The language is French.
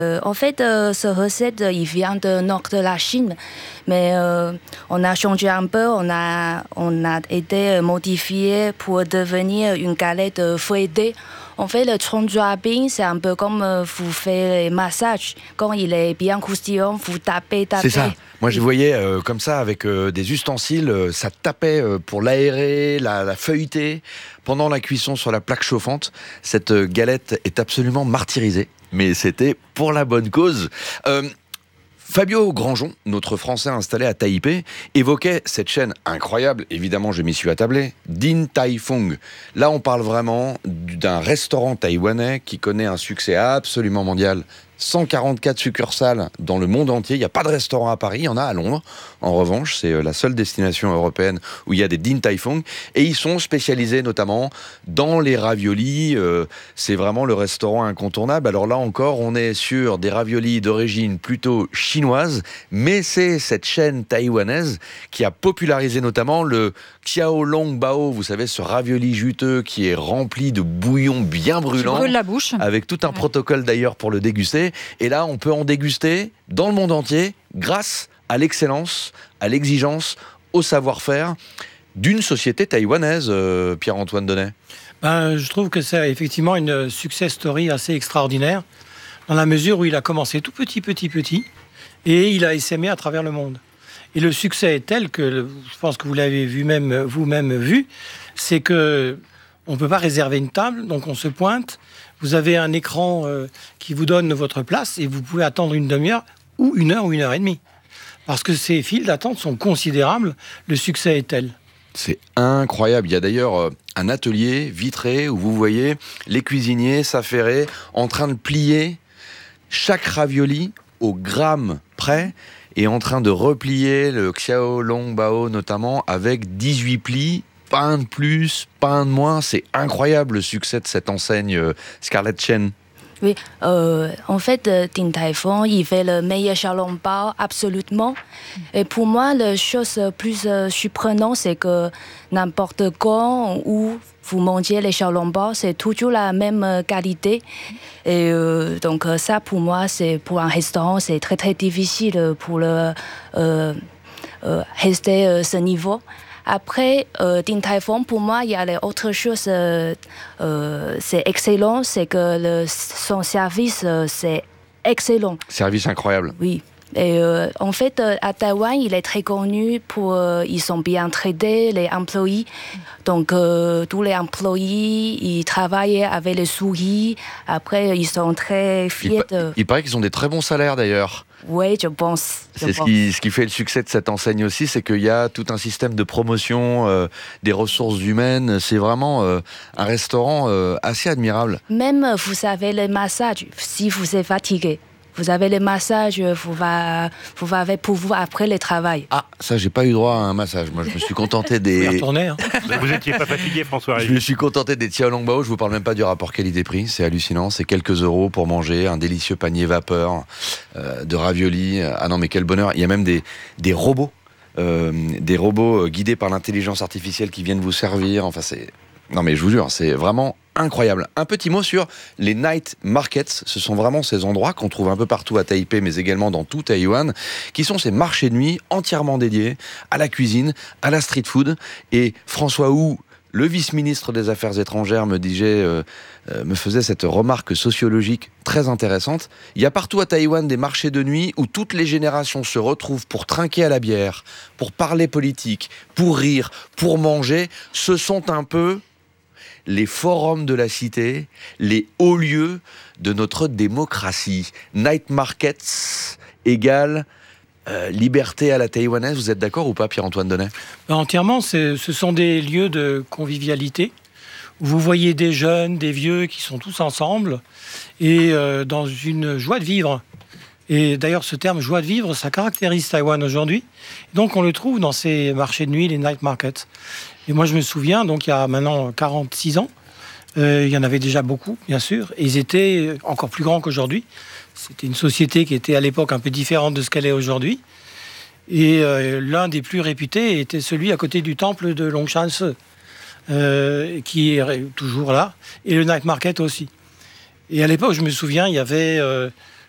En fait, cette recette, il vient du nord de la Chine, mais on a changé un peu, on a été modifié pour devenir une galette feuilletée. En fait, le chongzuabing, c'est un peu comme vous faites les massages. Quand il est bien croustillant, vous tapez. C'est ça. Moi, je voyais comme ça, avec des ustensiles, ça tapait pour l'aérer, la feuilleter. Pendant la cuisson sur la plaque chauffante, cette galette est absolument martyrisée. Mais c'était pour la bonne cause. Fabio Grangeon, notre Français installé à Taipei, évoquait cette chaîne incroyable, évidemment je m'y suis attablé, Din Tai Fung. Là on parle vraiment d'un restaurant taïwanais qui connaît un succès absolument mondial. 144 succursales dans le monde entier. Il n'y a pas de restaurant à Paris, il y en a à Londres. En revanche, c'est la seule destination européenne où il y a des Din Tai Fung. Et ils sont spécialisés notamment dans les raviolis. C'est vraiment le restaurant incontournable. Alors là encore, on est sur des raviolis d'origine plutôt chinoise. Mais c'est cette chaîne taïwanaise qui a popularisé notamment le Xiao Long Bao. Vous savez, ce ravioli juteux qui est rempli de bouillon bien brûlant. Qui brûle la bouche. Avec tout un protocole d'ailleurs pour le déguster. Et là, on peut en déguster dans le monde entier grâce à l'excellence, à l'exigence, au savoir-faire d'une société taïwanaise, Pierre-Antoine Donnet. Je trouve que c'est effectivement une success story assez extraordinaire, dans la mesure où il a commencé tout petit, et il a essaimé à travers le monde. Et le succès est tel que, je pense que vous l'avez vous-même vu, c'est que on ne peut pas réserver une table, donc on se pointe. Vous avez un écran qui vous donne votre place et vous pouvez attendre une demi-heure ou une heure et demie. Parce que ces files d'attente sont considérables, le succès est tel. C'est incroyable. Il y a d'ailleurs un atelier vitré où vous voyez les cuisiniers s'affairer en train de plier chaque ravioli au gramme près et en train de replier le Xiao Long Bao notamment avec 18 plis. Pas un de plus, pas un de moins. C'est incroyable le succès de cette enseigne Scarlett Chen. Oui, en fait, Din Tai Fung, il fait le meilleur xiaolongbao, absolument. Et pour moi, la chose plus surprenante, c'est que n'importe quand où vous mangez les xiaolongbao, c'est toujours la même qualité. Et donc ça, pour moi, c'est pour un restaurant, c'est très très difficile pour rester ce niveau. Après, Din Tai Fung, pour moi, il y a autre chose, c'est excellent, c'est que son service, c'est excellent. Service incroyable. Oui. Et en fait, à Taïwan, il est très connu pour... ils sont bien traités, les employés. Donc, tous les employés, ils travaillent avec les souris. Après, ils sont très fiers de... Il paraît qu'ils ont des très bons salaires, d'ailleurs. Oui, je pense. C'est ce qui fait le succès de cette enseigne aussi, c'est qu'il y a tout un système de promotion des ressources humaines. C'est vraiment un restaurant assez admirable. Même, vous avez les massages, si vous êtes fatigué. Vous avez les massages, vous avez pour vous après le travail. Ah, ça, j'ai pas eu droit à un massage. Moi, je me suis contenté des... Retourner, hein. Vous n'étiez pas fatigué, François Révy. Je me suis contenté des Xiao Long Bao. Je vous parle même pas du rapport qualité-prix. C'est hallucinant. C'est quelques euros pour manger un délicieux panier vapeur de raviolis. Ah non, mais quel bonheur. Il y a même des robots. Des robots guidés par l'intelligence artificielle qui viennent vous servir. Enfin, c'est... Non, mais je vous jure, c'est vraiment incroyable. Un petit mot sur les night markets. Ce sont vraiment ces endroits qu'on trouve un peu partout à Taipei, mais également dans tout Taïwan, qui sont ces marchés de nuit entièrement dédiés à la cuisine, à la street food. Et François Hu, le vice-ministre des Affaires étrangères, me faisait cette remarque sociologique très intéressante. Il y a partout à Taïwan des marchés de nuit où toutes les générations se retrouvent pour trinquer à la bière, pour parler politique, pour rire, pour manger. Ce sont un peu les forums de la cité, les hauts lieux de notre démocratie. Night markets égale liberté à la taïwanaise. Vous êtes d'accord ou pas, Pierre-Antoine Donnet ? Entièrement, ce sont des lieux de convivialité où vous voyez des jeunes, des vieux qui sont tous ensemble et dans une joie de vivre. Et d'ailleurs, ce terme joie de vivre, ça caractérise Taïwan aujourd'hui. Donc, on le trouve dans ces marchés de nuit, les night markets. Et moi, je me souviens, donc il y a maintenant 46 ans, il y en avait déjà beaucoup, bien sûr, et ils étaient encore plus grands qu'aujourd'hui. C'était une société qui était à l'époque un peu différente de ce qu'elle est aujourd'hui. Et l'un des plus réputés était celui à côté du temple de Longshan-se, qui est toujours là, et le night market aussi. Et à l'époque, je me souviens, il y avait